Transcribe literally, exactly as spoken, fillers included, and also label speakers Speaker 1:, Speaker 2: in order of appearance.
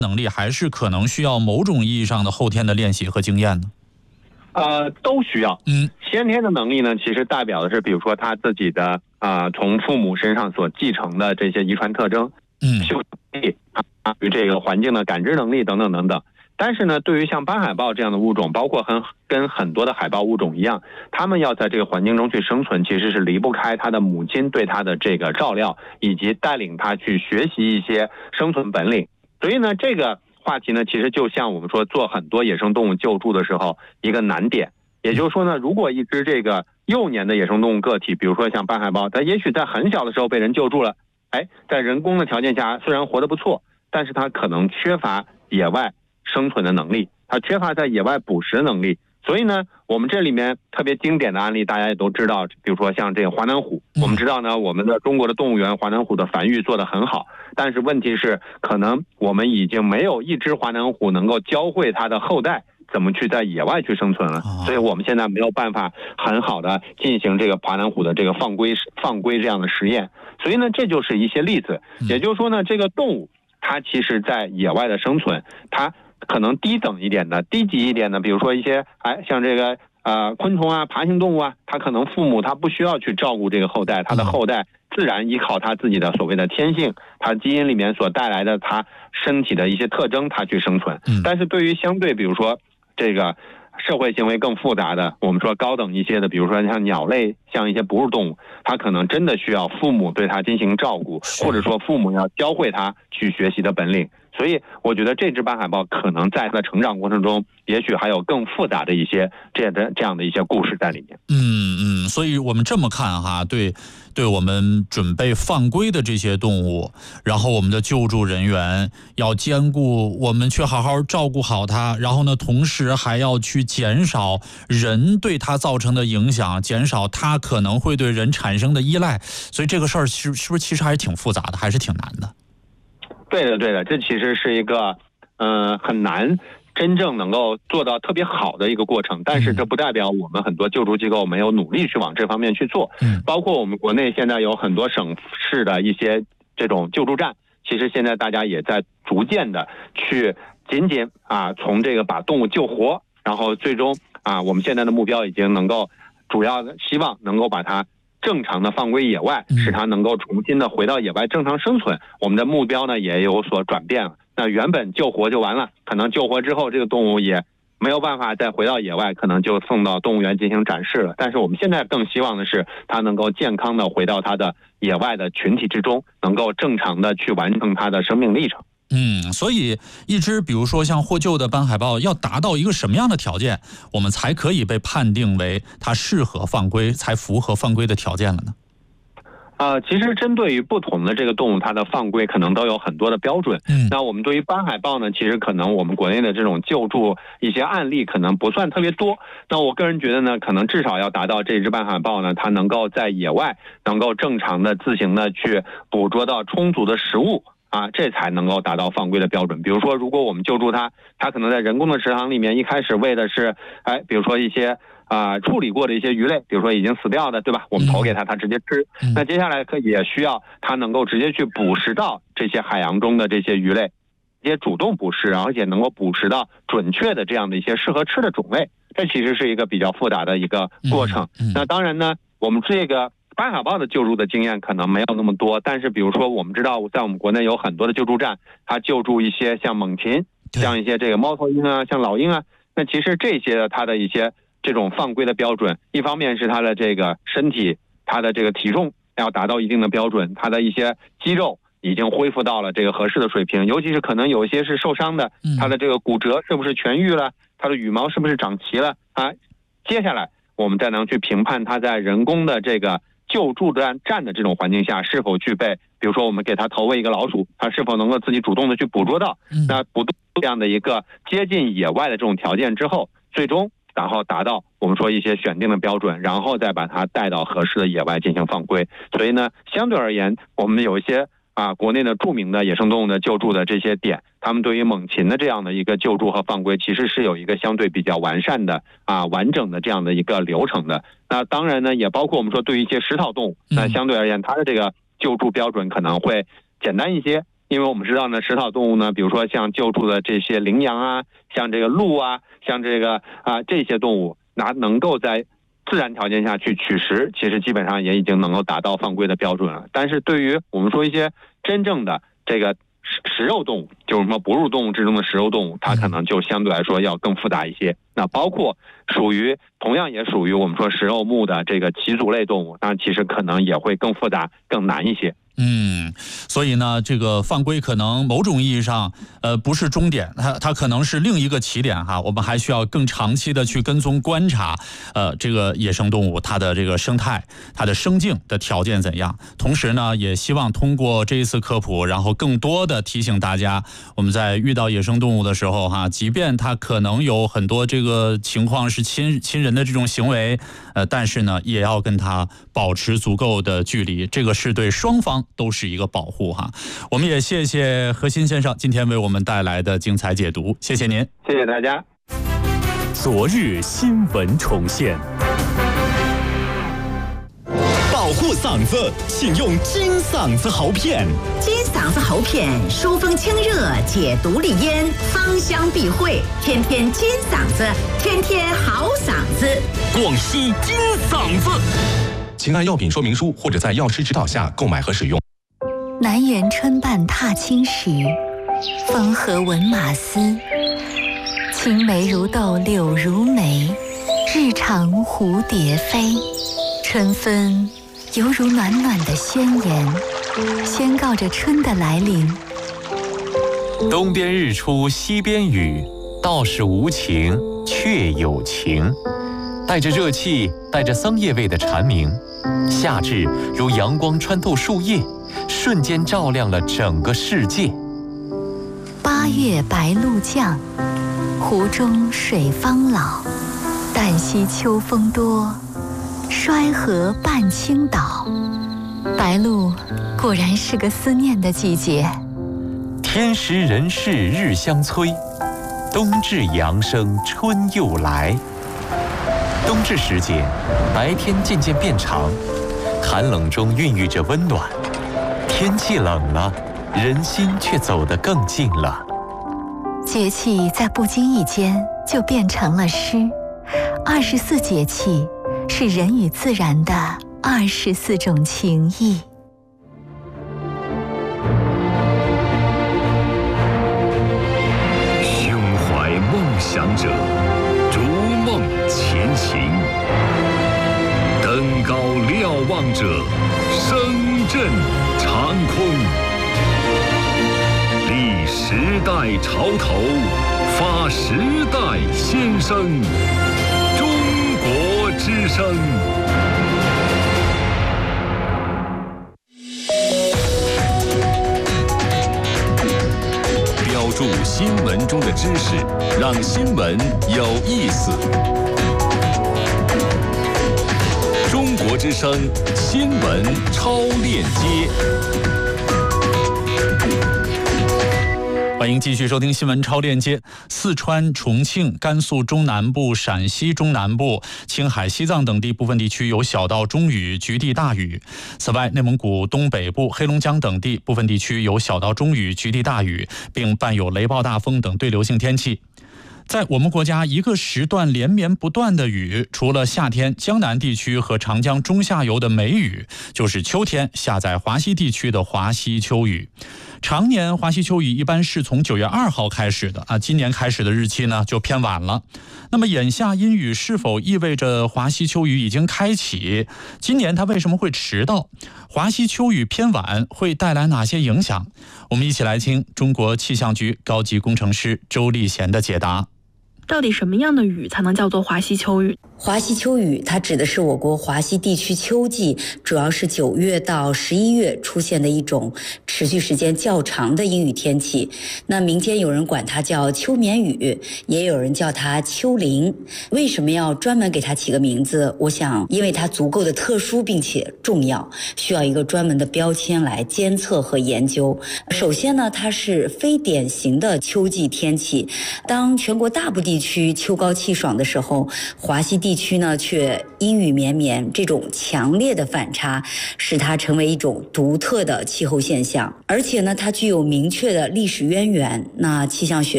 Speaker 1: 能力，还是可能需要某种意义上的后天的练习和经验呢？
Speaker 2: 呃，都需要。
Speaker 1: 嗯，
Speaker 2: 先天的能力呢，其实代表的是，比如说他自己的啊、呃，从父母身上所继承的这些遗传特征，
Speaker 1: 嗯，
Speaker 2: 嗅力啊，与这个环境的感知能力等等等等。但是呢，对于像斑海豹这样的物种，包括很跟很多的海豹物种一样，它们要在这个环境中去生存，其实是离不开它的母亲对它的这个照料，以及带领它去学习一些生存本领。所以呢，这个话题呢，其实就像我们说做很多野生动物救助的时候一个难点，也就是说呢，如果一只这个幼年的野生动物个体，比如说像斑海豹，它也许在很小的时候被人救助了，哎，在人工的条件下虽然活得不错，但是它可能缺乏野外生存的能力，它缺乏在野外捕食的能力。所以呢，我们这里面特别经典的案例大家也都知道，比如说像这个华南虎，我们知道呢，我们的中国的动物园华南虎的繁育做得很好，但是问题是可能我们已经没有一只华南虎能够教会它的后代怎么去在野外去生存了，所以我们现在没有办法很好的进行这个华南虎的这个放归放归这样的实验。所以呢，这就是一些例子，也就是说呢，这个动物它其实在野外的生存，它可能低等一点的、低级一点的，比如说一些哎像这个呃昆虫啊、爬行动物啊，它可能父母他不需要去照顾这个后代，他的后代自然依靠他自己的所谓的天性，他基因里面所带来的他身体的一些特征，他去生存。但是对于相对比如说这个社会行为更复杂的，我们说高等一些的，比如说像鸟类，像一些哺乳动物，它可能真的需要父母对它进行照顾，或者说父母要教会它去学习的本领。所以我觉得这只斑海豹可能在它的成长过程中，也许还有更复杂的一些这样的这样的一些故事在里面。
Speaker 1: 嗯嗯，所以我们这么看哈，对，对我们准备放归的这些动物，然后我们的救助人员要兼顾，我们去好好照顾好它，然后呢，同时还要去减少人对它造成的影响，减少它可能会对人产生的依赖。所以这个事儿是是不是其实还是挺复杂的，还是挺难的？
Speaker 2: 对的，对的，这其实是一个，呃，很难真正能够做到特别好的一个过程。但是这不代表我们很多救助机构没有努力去往这方面去做。嗯，包括我们国内现在有很多省市的一些这种救助站，其实现在大家也在逐渐的去仅仅啊从这个把动物救活，然后最终啊我们现在的目标已经能够主要的希望能够把它正常的放归野外，使它能够重新的回到野外正常生存。我们的目标呢也有所转变了。那原本救活就完了，可能救活之后这个动物也没有办法再回到野外，可能就送到动物园进行展示了。但是我们现在更希望的是它能够健康的回到它的野外的群体之中，能够正常的去完成它的生命历程。
Speaker 1: 嗯，所以一只比如说像获救的斑海豹要达到一个什么样的条件，我们才可以被判定为它适合放归，才符合放归的条件了呢？
Speaker 2: 呃，其实针对于不同的这个动物，它的放归可能都有很多的标准。嗯，那我们对于斑海豹呢，其实可能我们国内的这种救助一些案例可能不算特别多。那我个人觉得呢，可能至少要达到这只斑海豹呢，它能够在野外能够正常的自行的去捕捉到充足的食物。啊，这才能够达到放归的标准。比如说，如果我们救助它，它可能在人工的池塘里面一开始喂的是，哎，比如说一些啊、呃、处理过的一些鱼类，比如说已经死掉的，对吧？我们投给它，它直接吃。嗯、那接下来可也需要它能够直接去捕食到这些海洋中的这些鱼类，直接主动捕食，而且能够捕食到准确的这样的一些适合吃的种类。这其实是一个比较复杂的一个过程。嗯嗯、那当然呢，我们这个斑海豹的救助的经验可能没有那么多，但是比如说我们知道在我们国内有很多的救助站，它救助一些像猛禽，像一些这个猫头鹰啊，像老鹰啊，那其实这些它的一些这种放归的标准，一方面是它的这个身体，它的这个体重要达到一定的标准，它的一些肌肉已经恢复到了这个合适的水平，尤其是可能有一些是受伤的，它的这个骨折是不是痊愈了，它的羽毛是不是长齐了啊？接下来我们再能去评判它在人工的这个救助站站的这种环境下是否具备，比如说我们给它投喂一个老鼠，它是否能够自己主动的去捕捉到，那捕捉这样的一个接近野外的这种条件之后，最终然后达到我们说一些选定的标准，然后再把它带到合适的野外进行放归。所以呢，相对而言，我们有一些啊国内的著名的野生动物的救助的这些点，他们对于猛禽的这样的一个救助和放归，其实是有一个相对比较完善的啊完整的这样的一个流程的。那当然呢，也包括我们说对于一些食草动物，那相对而言，它的这个救助标准可能会简单一些， 因为我们知道呢，食草动物呢，比如说像救助的这些羚羊啊，像这个鹿啊，像这个啊这些动物，那能够在自然条件下去取食，其实基本上也已经能够达到放归的标准了。但是对于我们说一些真正的这个食肉动物，就是什么哺乳动物之中的食肉动物，它可能就相对来说要更复杂一些。那包括属于同样也属于我们说食肉目的这个脊足类动物，那其实可能也会更复杂、更难一些。
Speaker 1: 嗯，所以呢，这个放归可能某种意义上，呃，不是终点，它它可能是另一个起点哈。我们还需要更长期的去跟踪观察，呃，这个野生动物它的这个生态、它的生境的条件怎样。同时呢，也希望通过这一次科普，然后更多的提醒大家，我们在遇到野生动物的时候哈，即便它可能有很多这个情况是亲亲人的这种行为，呃，但是呢，也要跟它保持足够的距离，这个是对双方都是一个保护哈。我们也谢谢何鑫先生今天为我们带来的精彩解读，谢谢您，
Speaker 2: 谢谢大家。
Speaker 3: 昨日新闻重现，保护嗓子，请用金嗓子喉片。
Speaker 4: 金嗓子喉片，疏风清热，解毒利咽，芳香避秽，天天金嗓子，天天好嗓子。
Speaker 3: 广西金嗓子，
Speaker 5: 请按药品说明书或者在药师指导下购买和使用。
Speaker 6: 南园春半踏青时，风和闻马嘶。青梅如豆柳如眉，日长蝴蝶飞。春分犹如暖暖的宣言，宣告着春的来临。
Speaker 7: 东边日出西边雨，道是无晴却有晴。带着热气，带着桑叶味的蝉鸣，夏至如阳光穿透树叶，瞬间照亮了整个世界。
Speaker 6: 八月白露降，湖中水方老。旦夕秋风多，衰河半倾倒。白露果然是个思念的季节。
Speaker 7: 天时人事日相催，冬至阳生春又来。冬至时节，白天渐渐变长，寒冷中孕育着温暖。天气冷了，人心却走得更近了。
Speaker 6: 节气在不经意间就变成了诗。二十四节气是人与自然的二十四种情谊。
Speaker 3: 胸怀梦想者，逐梦前行；登高瞭望者，声震长空。立时代潮头，发时代先声。中国之声。标注新闻中的知识，让新闻有意思。中国之声新闻超链接。
Speaker 1: 欢迎继续收听新闻超链接。四川、重庆、甘肃中南部、陕西中南部、青海、西藏等地部分地区有小到中雨，局地大雨。此外，内蒙古东北部、黑龙江等地部分地区有小到中雨，局地大雨，并伴有雷暴大风等对流性天气。在我们国家，一个时段连绵不断的雨，除了夏天江南地区和长江中下游的梅雨，就是秋天下在华西地区的华西秋雨。常年华西秋雨一般是从九月二号开始的啊，今年开始的日期呢就偏晚了。那么眼下阴雨是否意味着华西秋雨已经开启？今年它为什么会迟到？华西秋雨偏晚会带来哪些影响？我们一起来听中国气象局高级工程师周立贤的解答。
Speaker 8: 到底什么样的雨才能叫做华西秋雨？
Speaker 9: 华西秋雨它指的是我国华西地区秋季，主要是九月到十一月出现的一种持续时间较长的阴雨天气。那民间有人管它叫秋绵雨，也有人叫它秋淋。为什么要专门给它起个名字？我想因为它足够的特殊并且重要，需要一个专门的标签来监测和研究。首先呢，它是非典型的秋季天气。当全国大部地区秋高气爽的时候，华西地地区呢却阴雨绵绵，这种强烈的反差使它成为一种独特的气候现象，而且呢它具有明确的历史渊源。那气象学